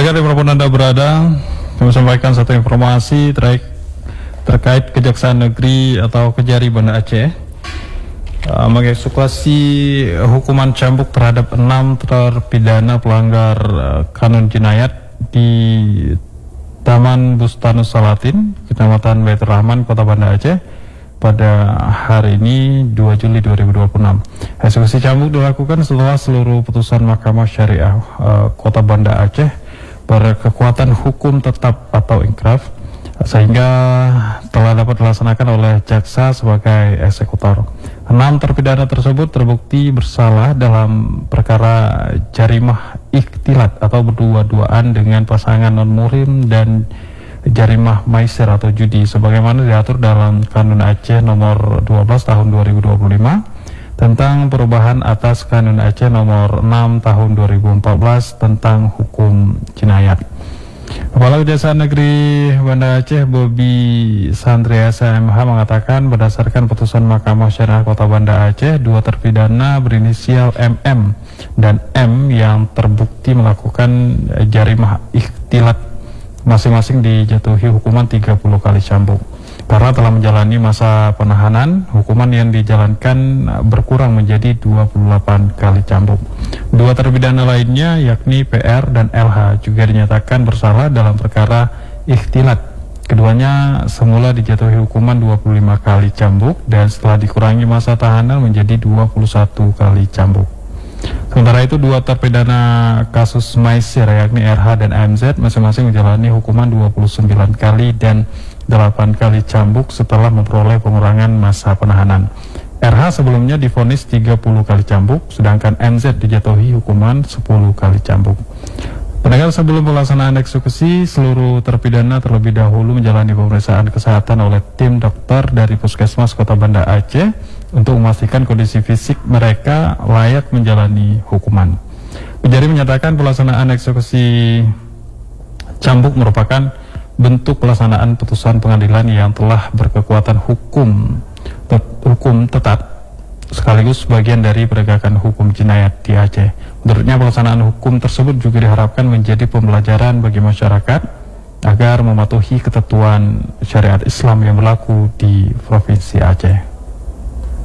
Pendengar dimanapun Anda berada, kami sampaikan satu informasi terkait Kejaksaan Negeri atau Kejari Banda Aceh mengeksekusi hukuman cambuk terhadap 6 terpidana pelanggar kanun jinayat di Taman Bustanus Salatin, Kecamatan Baitur Rahman, Kota Banda Aceh pada hari ini 2 Juli 2026. Eksekusi cambuk dilakukan setelah seluruh putusan Mahkamah Syariah Kota Banda Aceh berkekuatan hukum tetap atau inkraf, sehingga telah dapat dilaksanakan oleh jaksa sebagai eksekutor. 6 terpidana tersebut terbukti bersalah dalam perkara jarimah ikhtilat atau berdua-duaan dengan pasangan non-muhrim dan jarimah maisir atau judi sebagaimana diatur dalam Kanun Aceh nomor 12 tahun 2025 tentang perubahan atas Kanun Aceh nomor 6 tahun 2014 tentang hukum jinayat. Kepala Kejaksaan Negeri Banda Aceh Bobi Sandriasa MH mengatakan berdasarkan putusan Mahkamah Syariah Kota Banda Aceh, 2 terpidana berinisial MM dan M yang terbukti melakukan jarimah ikhtilat masing-masing dijatuhi hukuman 30 kali cambuk. Karena telah menjalani masa penahanan, hukuman yang dijalankan berkurang menjadi 28 kali cambuk. 2 terpidana lainnya yakni PR dan LH juga dinyatakan bersalah dalam perkara ikhtilat. Keduanya semula dijatuhi hukuman 25 kali cambuk dan setelah dikurangi masa tahanan menjadi 21 kali cambuk. Sementara itu 2 terpidana kasus maisir yakni RH dan MZ masing-masing menjalani hukuman 29 kali dan 8 kali cambuk setelah memperoleh pengurangan masa penahanan. RH sebelumnya divonis 30 kali cambuk, sedangkan MZ dijatuhi hukuman 10 kali cambuk. Pendengar, sebelum pelaksanaan eksekusi, seluruh terpidana terlebih dahulu menjalani pemeriksaan kesehatan oleh tim dokter dari Puskesmas Kota Banda Aceh untuk memastikan kondisi fisik mereka layak menjalani hukuman. Kejari menyatakan pelaksanaan eksekusi cambuk merupakan bentuk pelaksanaan putusan pengadilan yang telah berkekuatan hukum tetap sekaligus bagian dari penegakan hukum jinayat di Aceh. Menurutnya pelaksanaan hukum tersebut juga diharapkan menjadi pembelajaran bagi masyarakat agar mematuhi ketentuan syariat Islam yang berlaku di Provinsi Aceh.